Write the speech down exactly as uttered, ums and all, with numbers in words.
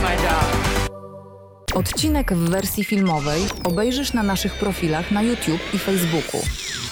my job. Odcinek w wersji filmowej obejrzysz na naszych profilach na YouTube i Facebooku.